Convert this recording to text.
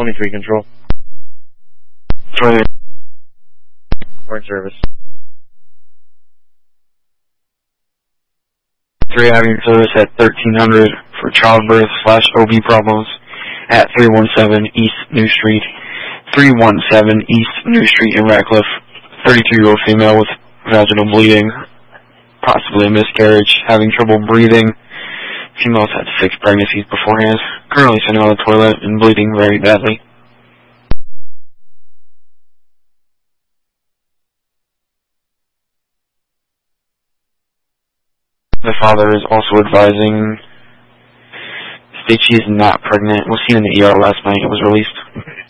23 control. We're in service. 3 having service at 1300 for childbirth/OB problems at 317 East New Street. 317 East New Street in Ratcliffe. 32-year-old female with vaginal bleeding, possibly a miscarriage, having trouble breathing. Female's had 6 pregnancies beforehand. Currently sitting on the toilet and bleeding very badly. The father is also advising, states she is not pregnant. Was seen in the ER last night. It was released.